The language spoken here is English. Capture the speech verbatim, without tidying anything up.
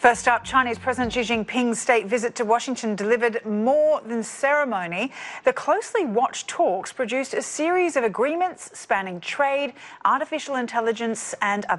First up, Chinese President Xi Jinping's state visit to Washington delivered more than ceremony. The closely watched talks produced a series of agreements spanning trade, artificial intelligence and other